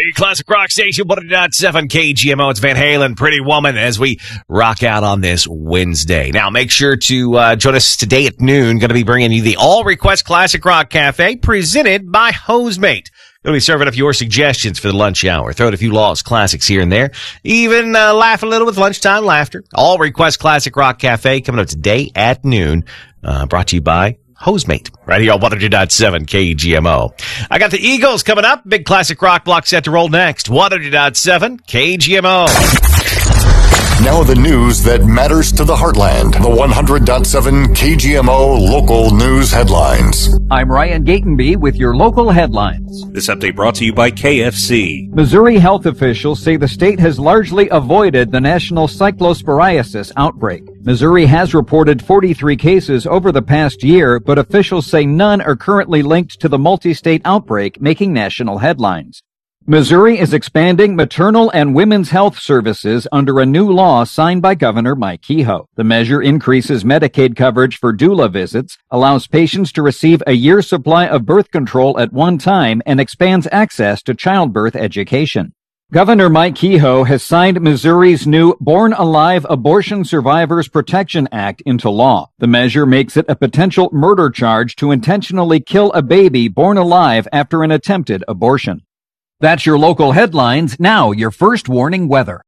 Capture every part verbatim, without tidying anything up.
The Classic Rock Station, one oh point seven K G M O. It's Van Halen, Pretty Woman, as we rock out on this Wednesday. Now, make sure to uh, join us today at noon. Going to be bringing you the All Request Classic Rock Cafe, presented by Hosemate. Going to be serving up your suggestions for the lunch hour. Throw in a few Lost Classics here and there. Even uh, laugh a little with lunchtime laughter. All Request Classic Rock Cafe coming up today at noon. Uh, brought to you by Hosemate, right here on one oh point seven K G M O. I got the Eagles coming up. Big classic rock block set to roll next. one oh point seven K G M O. Now the news that matters to the heartland. The one hundred point seven K G M O local news headlines. I'm Ryan Gatenby with your local headlines. This update brought to you by K F C. Missouri health officials say the state has largely avoided the national cyclosporiasis outbreak. Missouri has reported forty-three cases over the past year, but officials say none are currently linked to the multi-state outbreak, making national headlines. Missouri is expanding maternal and women's health services under a new law signed by Governor Mike Kehoe. The measure increases Medicaid coverage for doula visits, allows patients to receive a year's supply of birth control at one time, and expands access to childbirth education. Governor Mike Kehoe has signed Missouri's new Born Alive Abortion Survivors Protection Act into law. The measure makes it a potential murder charge to intentionally kill a baby born alive after an attempted abortion. That's your local headlines. Now, your first warning weather.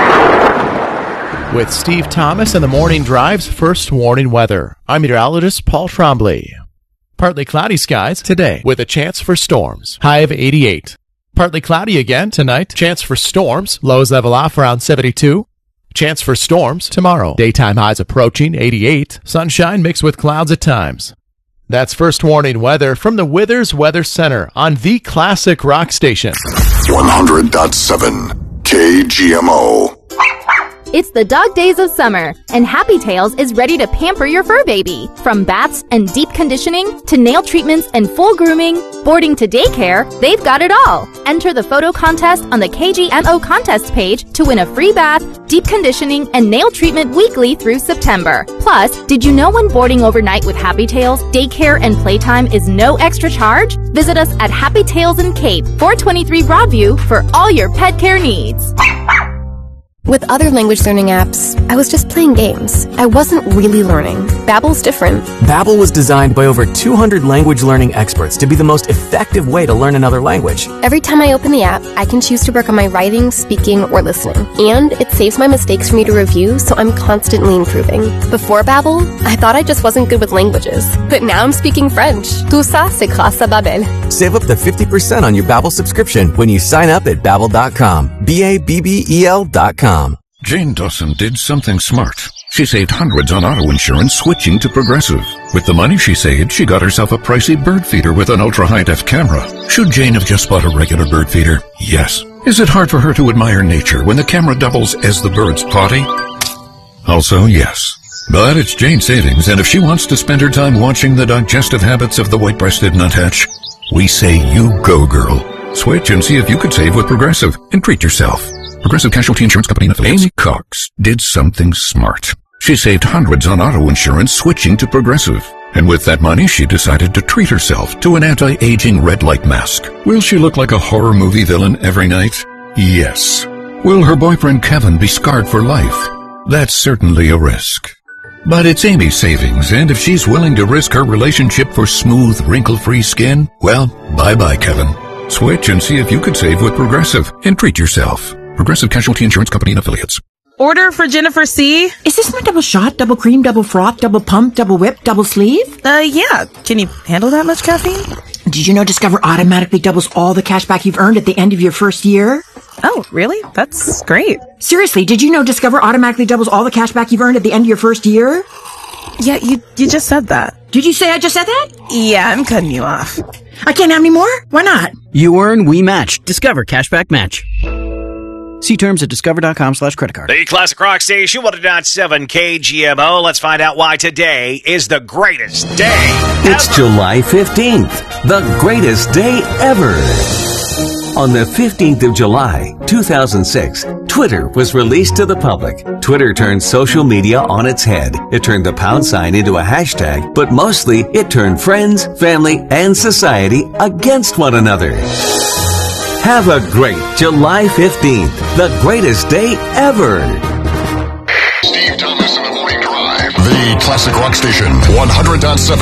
With Steve Thomas and the Morning Drive's first warning weather, I'm meteorologist Paul Trombley. Partly cloudy skies today with a chance for storms. High of eighty-eight. Partly cloudy again tonight. Chance for storms. Lows level off around seventy-two. Chance for storms tomorrow. Daytime highs approaching eighty-eight. Sunshine mixed with clouds at times. That's first warning weather from the Withers Weather Center on the Classic Rock Station. one hundred point seven K G M O. It's the dog days of summer, and Happy Tails is ready to pamper your fur baby. From baths and deep conditioning to nail treatments and full grooming, boarding to daycare, they've got it all. Enter the photo contest on the K G M O contest page to win a free bath, deep conditioning, and nail treatment weekly through September. Plus, did you know when boarding overnight with Happy Tails, daycare and playtime is no extra charge? Visit us at Happy Tails in Cape, four twenty-three Broadview for all your pet care needs. With other language learning apps, I was just playing games. I wasn't really learning. Babbel's different. Babbel was designed by over two hundred language learning experts to be the most effective way to learn another language. Every time I open the app, I can choose to work on my writing, speaking, or listening. And it saves my mistakes for me to review, so I'm constantly improving. Before Babbel, I thought I just wasn't good with languages. But now I'm speaking French. Tout ça, c'est grâce à Babbel. Save up to fifty percent on your Babbel subscription when you sign up at babbel dot com. B A B B E L dot com. Jane Dawson did something smart. She saved hundreds on auto insurance switching to Progressive. With the money she saved, she got herself a pricey bird feeder with an ultra-high-def camera. Should Jane have just bought a regular bird feeder? Yes. Is it hard for her to admire nature when the camera doubles as the bird's potty? Also, yes. But it's Jane's savings, and if she wants to spend her time watching the digestive habits of the white-breasted nuthatch, we say you go, girl. Switch and see if you could save with Progressive and treat yourself. Progressive Casualty Insurance Company and affiliates. Amy Cox did something smart. She saved hundreds on auto insurance switching to Progressive. And with that money, she decided to treat herself to an anti-aging red light mask. Will she look like a horror movie villain every night? Yes. Will her boyfriend Kevin be scarred for life? That's certainly a risk. But it's Amy's savings, and if she's willing to risk her relationship for smooth, wrinkle-free skin, well, bye-bye, Kevin. Switch and see if you could save with Progressive and treat yourself. Progressive Casualty Insurance Company and affiliates. Order for Jennifer C. Is this my double shot, double cream, double froth, double pump, double whip, double sleeve? Uh, yeah. Can you handle that much caffeine? Did you know Discover automatically doubles all the cash back you've earned at the end of your first year? Oh, really? That's great. Seriously, did you know Discover automatically doubles all the cash back you've earned at the end of your first year? Yeah, you you just said that. Did you say I just said that? Yeah, I'm cutting you off. I can't have any more? Why not? You earn, we match. Discover Cashback Match. See terms at discover.com slash credit card. The Classic Rock Station, one oh point seven K G M O. Let's find out why today is the greatest day It's ever. July fifteenth, the greatest day ever. On the fifteenth of July, two thousand six, Twitter was released to the public. Twitter turned social media on its head. It turned the pound sign into a hashtag, but mostly it turned friends, family, and society against one another. Have a great July fifteenth, the greatest day ever. Steve Thomas in the Morning Drive. The Classic Rock Station, one hundred point seven.